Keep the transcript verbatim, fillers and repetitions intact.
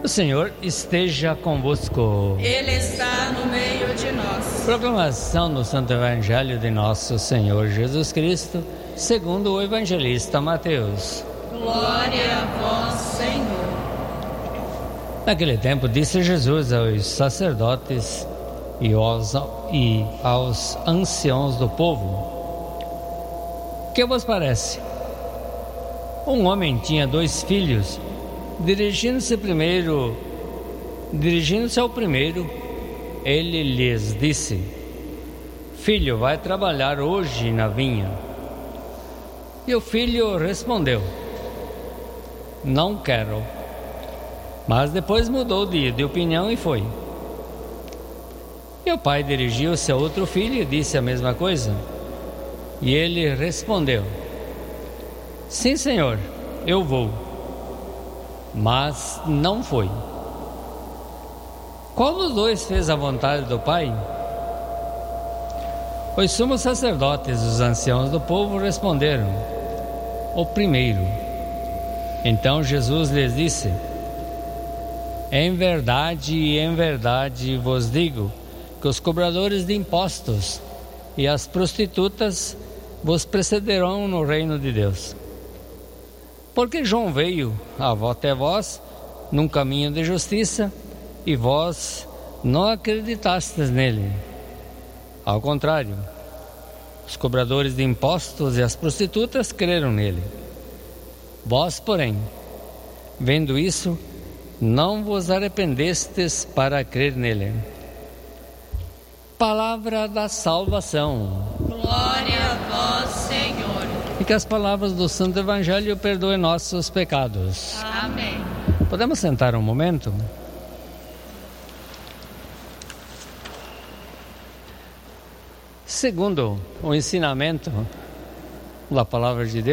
O Senhor esteja convosco. Ele está no meio de nós. Proclamação do Santo Evangelho de Nosso Senhor Jesus Cristo, segundo o evangelista Mateus. Glória a vós, Senhor. Naquele tempo disse Jesus aos sacerdotes e aos, e aos anciãos do povo: que vos parece? Um homem tinha dois filhos. Dirigindo-se primeiro, dirigindo-se ao primeiro, ele lhes disse: Filho, vai trabalhar hoje na vinha. E o filho respondeu: Não quero. Mas depois mudou de, de opinião e foi. E o pai dirigiu-se a outro filho e disse a mesma coisa. E ele respondeu: Sim, senhor, eu vou. Mas não foi. Qual dos dois fez a vontade do pai? Os sumos sacerdotes e os anciãos do povo responderam: o primeiro. Então Jesus lhes disse: Em verdade, em verdade vos digo que os cobradores de impostos e as prostitutas vos precederão no reino de Deus. Porque João veio até vós num caminho de justiça e vós não acreditastes nele. Ao contrário, os cobradores de impostos e as prostitutas creram nele. Vós, porém, vendo isso, não vos arrependestes para crer nele. Palavra da salvação. Glória a vós, Senhor. E que as palavras do Santo Evangelho perdoem nossos pecados. Amém. Podemos sentar um momento? Segundo o ensinamento da palavra de Deus,